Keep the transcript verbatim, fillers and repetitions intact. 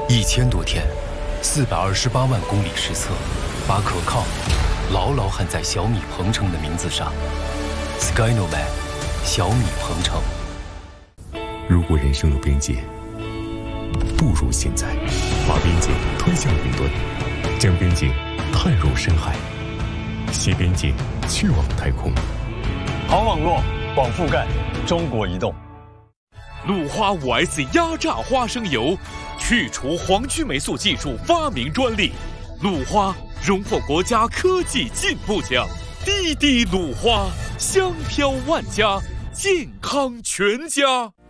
一千多天，四百二十八万公里实测，把可靠牢牢焊在小米鹏程的名字上。Skynovan， 小米鹏程。 如果人生有边界，不如现在，把边界推向云端，将边界探入深海，携边界去往太空。 好网络，广覆盖，中国移动。 鲁花 五 S 压榨花生油，去除黄曲霉素技术发明专利。鲁花荣获国家科技进步奖。滴滴鲁花，香飘万家，健康全家。